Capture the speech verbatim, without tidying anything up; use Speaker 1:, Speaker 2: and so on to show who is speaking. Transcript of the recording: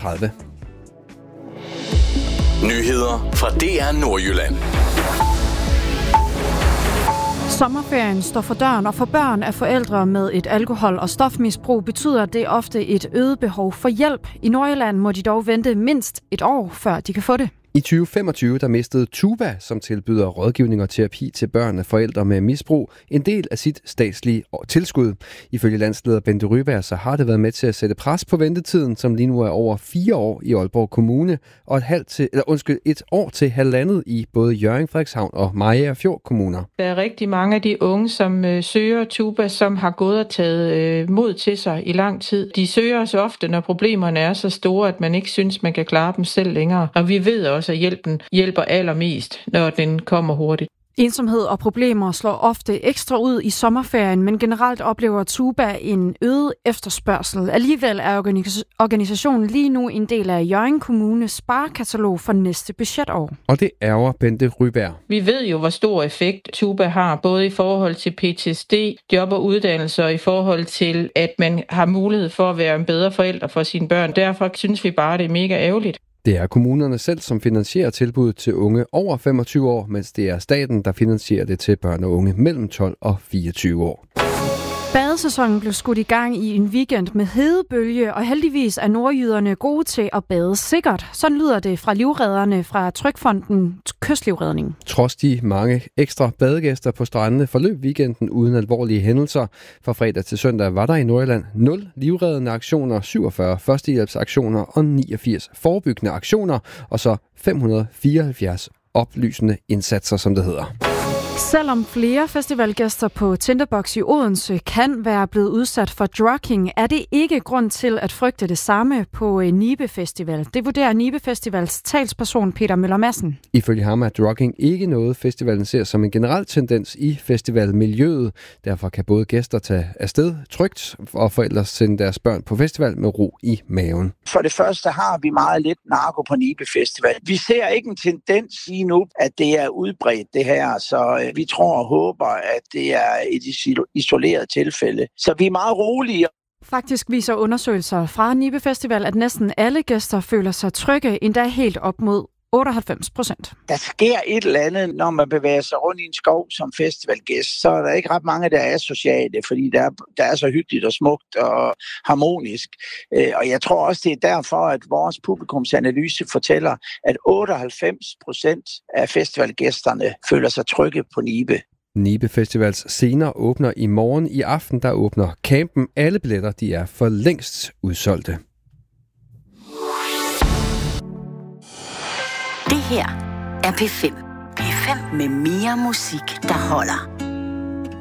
Speaker 1: tredive.
Speaker 2: Nyheder fra D R Nordjylland.
Speaker 3: Sommerferien står for døren, og for børn af forældre med et alkohol- og stofmisbrug betyder det ofte et øget behov for hjælp. I Nordjylland må de dog vente mindst et år, før de kan få det.
Speaker 1: I tyve femogtyve der mistede Tuba, som tilbyder rådgivning og terapi til børn af forældre med misbrug, en del af sit statslige tilskud. Ifølge landsleder Bente Ryberg, så har det været med til at sætte pres på ventetiden, som lige nu er over fire år i Aalborg Kommune, og et, halvt til, eller undskyld, et år til halvandet i både Hjørring, Frederikshavn og Mariagerfjord kommuner.
Speaker 4: Der er rigtig mange af de unge, som øh, søger Tuba, som har gået og taget øh, mod til sig i lang tid. De søger os ofte, når problemerne er så store, at man ikke synes, man kan klare dem selv længere. Og vi ved også, at hjælpen hjælper allermest, når den kommer hurtigt.
Speaker 3: Ensomhed og problemer slår ofte ekstra ud i sommerferien, men generelt oplever Tuba en øget efterspørgsel. Alligevel er organis- organisationen lige nu en del af Hjørring Kommunes sparekatalog for næste budgetår.
Speaker 1: Og det ærger Bente Ryberg.
Speaker 4: Vi ved jo, hvor stor effekt Tuba har, både i forhold til P T S D, job og uddannelse, og i forhold til, at man har mulighed for at være en bedre forælder for sine børn. Derfor synes vi bare, det er mega ærgerligt.
Speaker 1: Det er kommunerne selv, som finansierer tilbuddet til unge over femogtyve år, mens det er staten, der finansierer det til børn og unge mellem tolv og fireogtyve år.
Speaker 3: Badesæsonen blev skudt i gang i en weekend med hedebølge, og heldigvis er nordjyderne gode til at bade sikkert. Sådan lyder det fra livredderne fra Trygfonden Kystlivredning.
Speaker 1: Trods de mange ekstra badegæster på strandene forløb weekenden uden alvorlige hændelser. Fra fredag til søndag var der i Nordjylland nul livreddende aktioner, syvogfyrre førstehjælpsaktioner og niogfirs forebyggende aktioner, og så fem hundrede fireoghalvfjerds oplysende indsatser, som det hedder.
Speaker 3: Selvom flere festivalgæster på Tinderbox i Odense kan være blevet udsat for drugging, er det ikke grund til at frygte det samme på Nibe Festival. Det vurderer Nibe Festivals talsperson Peter Møller Madsen.
Speaker 1: Ifølge ham er drugging ikke noget, festivalen ser som en generel tendens i festivalmiljøet. Derfor kan både gæster tage afsted trygt og forældre sende deres børn på festival med ro i maven.
Speaker 5: For det første har vi meget lidt narko på Nibe Festival. Vi ser ikke en tendens lige nu, at det er udbredt det her, så vi tror og håber, at det er et isoleret tilfælde. Så vi er meget rolige.
Speaker 3: Faktisk viser undersøgelser fra Nibe Festival, at næsten alle gæster føler sig trygge, endda helt op mod otteoghalvfems procent.
Speaker 5: Der sker et eller andet, når man bevæger sig rundt i en skov som festivalgæst, så er der ikke ret mange, der er sociale, fordi der er, der er så hyggeligt og smukt og harmonisk. Og jeg tror også, det er derfor, at vores publikumsanalyse fortæller, at otteoghalvfems procent af festivalgæsterne føler sig trygge på Nibe.
Speaker 1: Nibe Festivals scener åbner i morgen. I aften der åbner campen. Alle billetter de er for længst udsolgte.
Speaker 6: Det her er P fem. P fem med mere musik, der holder.